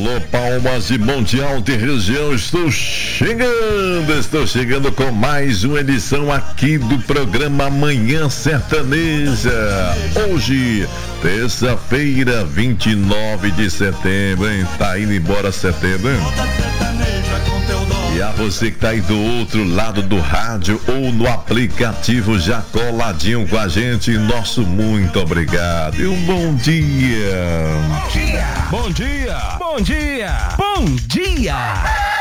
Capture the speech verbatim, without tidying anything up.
Alô, Palmas de Monte Alto e região, estou chegando, estou chegando com mais uma edição aqui do programa Manhã Sertaneja. Hoje, terça-feira, vinte e nove de setembro, hein? Tá indo embora setembro, hein? E a você que tá aí do outro lado do rádio ou no aplicativo já coladinho com a gente, nosso muito obrigado e um bom dia. Bom dia! Bom dia! Bom dia! Bom dia!